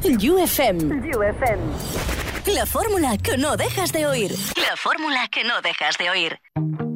UFM. La fórmula que no dejas de oír. La fórmula que no dejas de oír.